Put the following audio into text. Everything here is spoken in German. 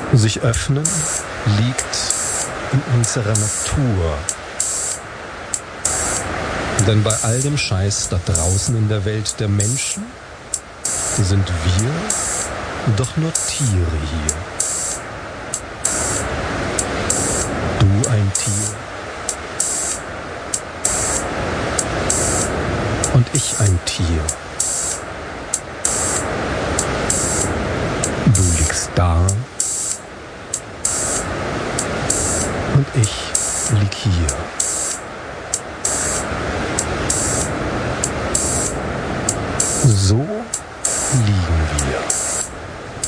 Sich öffnen liegt in unserer Natur. Denn bei all dem Scheiß da draußen in der Welt der Menschen sind wir doch nur Tiere hier. Du ein Tier. Und ich ein Tier. Du liegst da. Und ich lieg hier. So